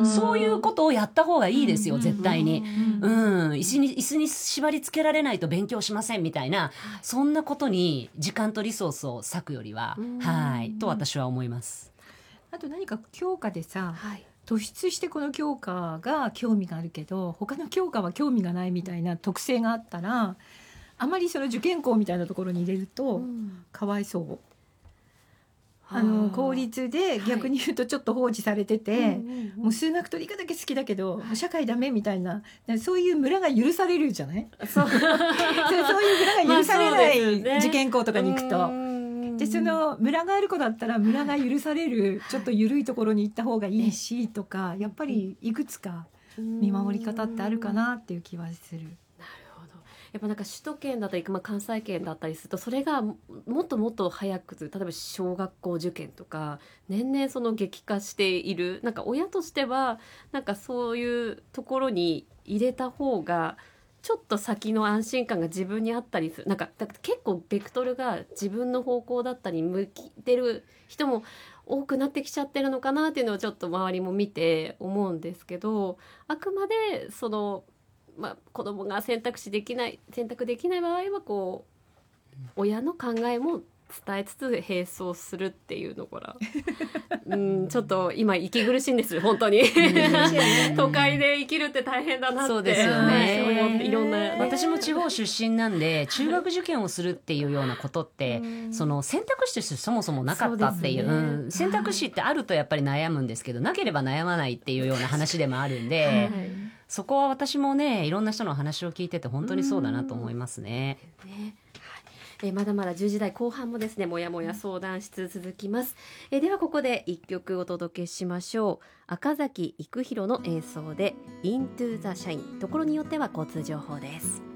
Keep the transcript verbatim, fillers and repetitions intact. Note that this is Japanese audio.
そういうことをやった方がいいですよ、絶対に。 うんうんうん、椅子に椅子に縛り付けられないと勉強しませんみたいな、そんなことに時間とリソースを割くよりは、はいと私は思います。 あと何か教科でさ、 はい、 突出してこの教科が興味があるけど他の教科は興味がないみたいな特性があったら、あまりその受験校みたいなところに入れるとかわいそう、あの公立で逆に言うとちょっと放置されてて、はい、もう数学と理科だけ好きだけど、はい、社会ダメみたいな、そういう村が許されるじゃない。そうそういう村が許されない受験校とかに行くと、でその村がある子だったら村が許されるちょっと緩いところに行った方がいいしとか、やっぱりいくつか見守り方ってあるかなっていう気はする。 やっぱなんか首都圏だったり、まあ、関西圏だったりするとそれがもっともっと早く、例えば小学校受験とか年々その激化している、なんか親としてはなんかそういうところに入れた方がちょっと先の安心感が自分にあったりする。なんかだから結構ベクトルが自分の方向だったり向いてる人も多くなってきちゃってるのかなっていうのをちょっと周りも見て思うんですけど、あくまでそのまあ、子供が選択肢できない選択できない場合はこう親の考えも伝えつつ並走するっていうのからうんちょっと今息苦しいんですよ本当に都会で生きるって大変だなって。 そうですよね、 思っていろんな、 私も地方出身なんで中学受験をするっていうようなことって、その選択肢としてそもそもなかったっていう、 そうですね、 うん、選択肢ってあるとやっぱり悩むんですけど、なければ悩まないっていうような話でもあるんで、はい、そこは私もねいろんな人の話を聞いてて本当にそうだなと思いますね。 ね、えまだまだじゅうじ台後半もですねもやもや相談室続きます。えではここで一曲お届けしましょう。赤崎育弘の演奏で Into the Shine、 ところによっては交通情報です。